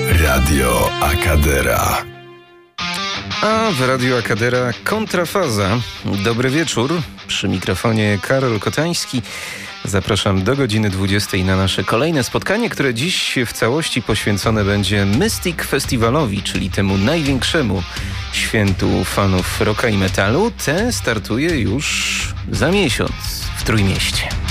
Radio Akadera. A w Radio Akadera kontrafaza. Dobry wieczór. Przy mikrofonie Karol Kotański. Zapraszam do godziny 20 na nasze kolejne spotkanie, które dziś w całości poświęcone będzie Mystic Festiwalowi, czyli temu największemu świętu fanów rocka i metalu. Te startuje już za miesiąc w Trójmieście.